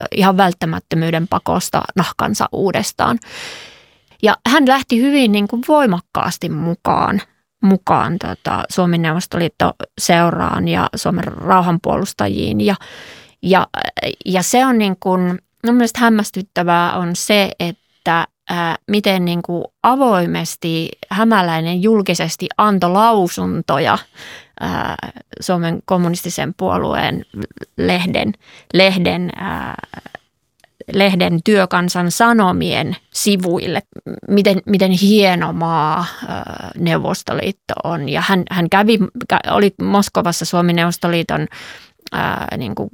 ihan välttämättömyyden pakosta nahkansa uudestaan. Ja hän lähti hyvin niin kuin voimakkaasti mukaan Suomen Neuvostoliitto-seuraan ja Suomen rauhanpuolustajiin. Ja se on niin kuin, mun mielestä hämmästyttävää on se, että miten niin kuin avoimesti Hämäläinen julkisesti antoi lausuntoja Suomen kommunistisen puolueen lehden Työkansan Sanomien sivuille, miten hieno maa Neuvostoliitto on. Ja hän oli Moskovassa Suomen Neuvostoliiton niin kuin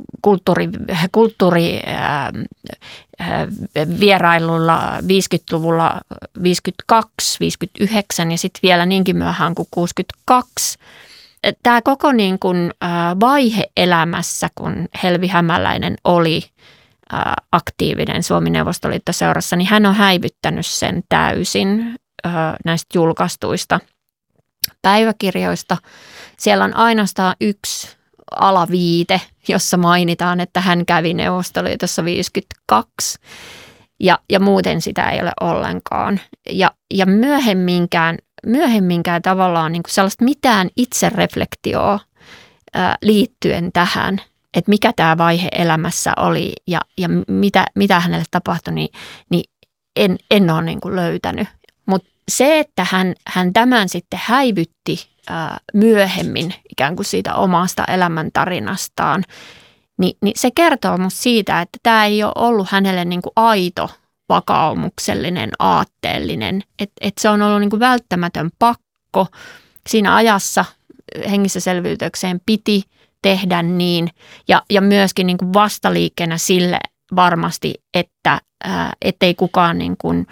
kulttuurivierailulla 50-luvulla 52, 59 ja sitten vielä niinkin myöhään kuin 62. Tämä koko niin kuin vaihe elämässä, kun Helvi Hämäläinen oli aktiivinen Suomen Neuvostoliitto-seurassa, niin hän on häivyttänyt sen täysin näistä julkaistuista päiväkirjoista. Siellä on ainoastaan yksi alaviite, jossa mainitaan, että hän kävi Neuvostoliitossa 52 ja muuten sitä ei ole ollenkaan. Ja myöhemminkään tavallaan niin kuin sellaista mitään itsereflektioa liittyen tähän, että mikä tämä vaihe elämässä oli ja mitä hänelle tapahtui, niin en ole niin kuin löytänyt. Mutta se, että hän tämän sitten häivytti myöhemmin ikään kuin siitä omasta elämäntarinastaan, niin se kertoo musta siitä, että tämä ei ole ollut hänelle niin kuin aito, vakaumuksellinen, aatteellinen. Että se on ollut niin kuin välttämätön pakko. Siinä ajassa hengissä selviytyäkseen piti tehdä niin ja myöskin niin kuin vastaliikkeenä sille varmasti, että ettei kukaan niin kuin,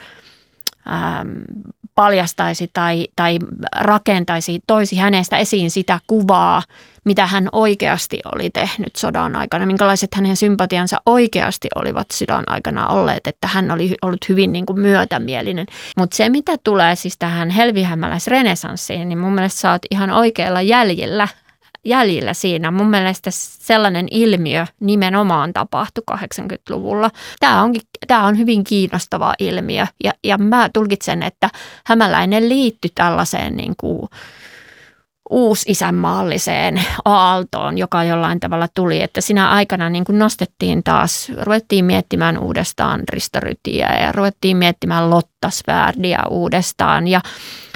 paljastaisi tai rakentaisi, toisi hänestä esiin sitä kuvaa, mitä hän oikeasti oli tehnyt sodan aikana, minkälaiset hänen sympatiansa oikeasti olivat sodan aikana olleet, että hän oli ollut hyvin niin kuin myötämielinen. Mutta se, mitä tulee siis tähän helvihämäläisrenesanssiin, niin mun mielestä sä oot ihan oikealla jäljillä siinä. Mun mielestä sellainen ilmiö nimenomaan tapahtui 80-luvulla. Tämä on hyvin kiinnostava ilmiö ja mä tulkitsen, että Hämäläinen liittyi tällaiseen niin kuin uusisänmaalliseen aaltoon, joka jollain tavalla tuli, että siinä aikana niin kuin nostettiin taas, ruvettiin miettimään uudestaan Risto Rytiä ja ruvettiin miettimään Lotta Svärdiä uudestaan ja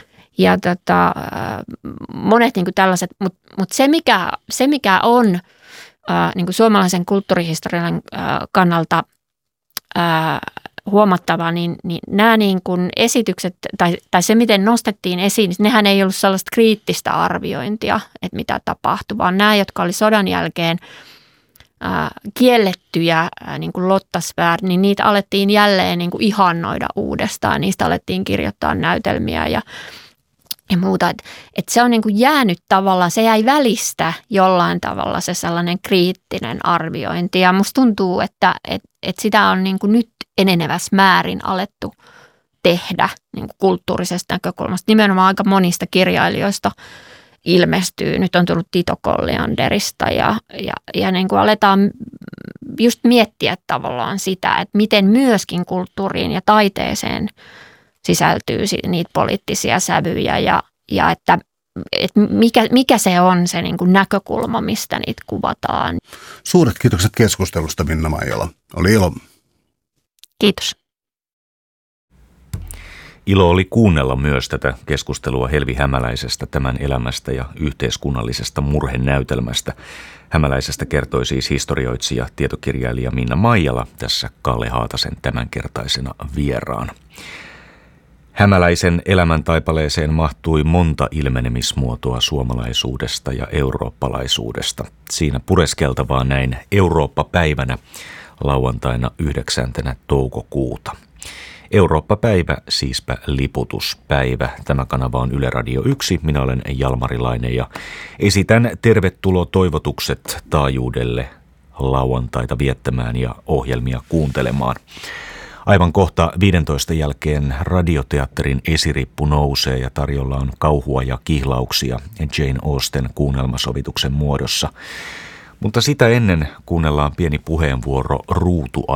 monet niin kuin tällaiset, mutta se mikä on niin kuin suomalaisen kulttuurihistorian kannalta huomattava, niin nämä niin kuin esitykset tai se, miten nostettiin esiin, niin nehän ei ollut sellaista kriittistä arviointia, että mitä tapahtui, vaan nämä, jotka oli sodan jälkeen kiellettyjä, niin kuin Lotta Svärd, niin niitä alettiin jälleen niin kuin ihannoida uudestaan. Niistä alettiin kirjoittaa näytelmiä ja muuta. Että se on niin kuin jäänyt tavallaan, se jäi välistä jollain tavalla se sellainen kriittinen arviointi. Ja musta tuntuu, että sitä on niin kuin nyt enenevässä määrin alettu tehdä niin kuin kulttuurisesta näkökulmasta. Nimenomaan aika monista kirjailijoista ilmestyy. Nyt on tullut Tito Collianderista ja niin kuin aletaan just miettiä tavallaan sitä, että miten myöskin kulttuuriin ja taiteeseen sisältyy niitä poliittisia sävyjä ja että mikä se on se niin kuin näkökulma, mistä niitä kuvataan. Suuret kiitokset keskustelusta, Minna Maijala. Oli ilo. Kiitos. Ilo oli kuunnella myös tätä keskustelua Helvi Hämäläisestä, tämän elämästä ja yhteiskunnallisesta murhenäytelmästä. Hämäläisestä kertoi siis historioitsija, tietokirjailija Minna Maijala tässä Kalle Haatasen tämänkertaisena vieraana. Hämäläisen elämäntaipaleeseen mahtui monta ilmenemismuotoa suomalaisuudesta ja eurooppalaisuudesta. Siinä pureskeltavaa näin Eurooppa-päivänä lauantaina 9. toukokuuta. Eurooppa-päivä, siispä liputuspäivä. Tämä kanava on Yle Radio 1. Minä olen Jalmarilainen ja esitän tervetulotoivotukset taajuudelle lauantaita viettämään ja ohjelmia kuuntelemaan. Aivan kohta 15 jälkeen radioteatterin esirippu nousee ja tarjolla on kauhua ja kihlauksia Jane Austen kuunnelmasovituksen muodossa. Mutta sitä ennen kuunnellaan pieni puheenvuoro ruutuaiheesta.